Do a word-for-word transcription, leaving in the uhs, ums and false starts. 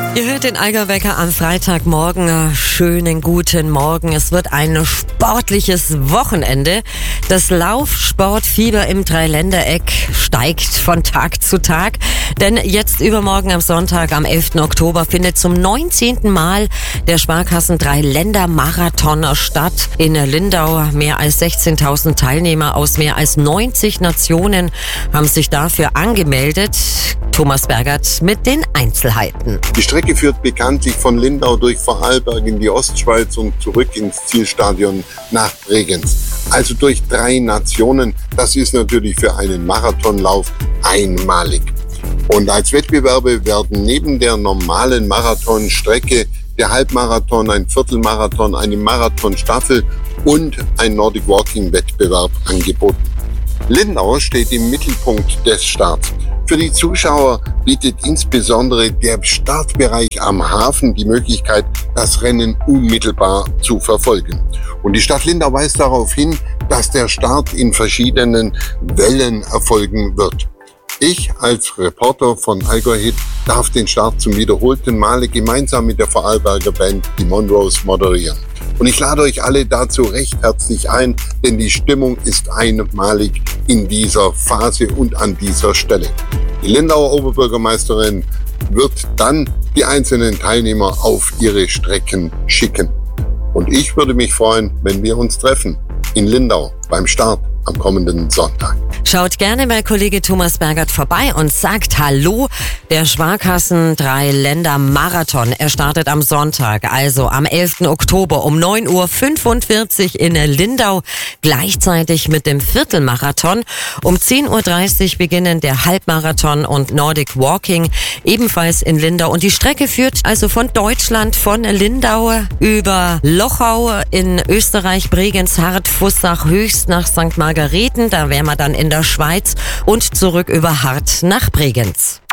Ihr hört den Allgäu-Wecker am Freitagmorgen. Schönen guten Morgen. Es wird ein sportliches Wochenende. Das Laufsportfieber im Dreiländereck steigt von Tag zu Tag. Denn jetzt übermorgen am Sonntag, am elften Oktober, findet zum neunzehnten Mal der Sparkassen Dreiländer-Marathon statt. In Lindau mehr als sechzehntausend Teilnehmer aus mehr als neunzig Nationen haben sich dafür angemeldet. Thomas Bergert mit den Einzelheiten. Die Strecke führt bekanntlich von Lindau durch Vorarlberg in die Ostschweiz und zurück ins Zielstadion nach Bregenz. Also durch drei Nationen. Das ist natürlich für einen Marathonlauf einmalig. Und als Wettbewerbe werden neben der normalen Marathonstrecke der Halbmarathon, ein Viertelmarathon, eine Marathonstaffel und ein Nordic Walking Wettbewerb angeboten. Lindau steht im Mittelpunkt des Starts. Für die Zuschauer bietet insbesondere der Startbereich am Hafen die Möglichkeit, das Rennen unmittelbar zu verfolgen. Und die Stadt Lindau weist darauf hin, dass der Start in verschiedenen Wellen erfolgen wird. Ich als Reporter von Allgäu Hit darf den Start zum wiederholten Male gemeinsam mit der Vorarlberger Band Die Monroes moderieren. Und ich lade euch alle dazu recht herzlich ein, denn die Stimmung ist einmalig in dieser Phase und an dieser Stelle. Die Lindauer Oberbürgermeisterin wird dann die einzelnen Teilnehmer auf ihre Strecken schicken. Und ich würde mich freuen, wenn wir uns treffen in Lindau beim Start am kommenden Sonntag. Schaut gerne bei Kollege Thomas Bergert vorbei und sagt Hallo. Der Sparkassen Dreiländer-Marathon, er startet am Sonntag, also am elften Oktober um neun Uhr fünfundvierzig in Lindau, gleichzeitig mit dem Viertelmarathon. Um zehn Uhr dreißig beginnen der Halbmarathon und Nordic Walking, ebenfalls in Lindau. Und die Strecke führt also von Deutschland, von Lindau über Lochau in Österreich, Bregenz, Hart, Fussach, Höchst nach Sankt Margareten, da wären wir dann in der Schweiz, und zurück über Hart nach Bregenz.